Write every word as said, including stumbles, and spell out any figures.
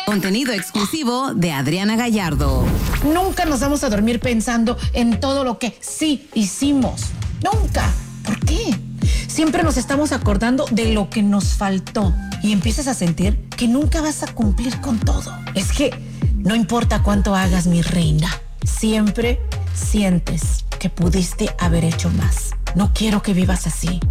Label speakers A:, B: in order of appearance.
A: Contenido exclusivo de Adriana Gallardo.
B: Nunca nos vamos a dormir pensando en todo lo que sí hicimos. Nunca. ¿Por qué? Siempre nos estamos acordando de lo que nos faltó y empiezas a sentir que nunca vas a cumplir con todo. Es que no importa cuánto hagas, mi reina, siempre sientes que pudiste haber hecho más. No quiero que vivas así.